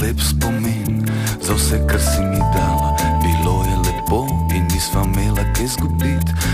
lep spomin za vse, kar si mi dala. Bilo je lepo in nisva imela kaj zgubiti.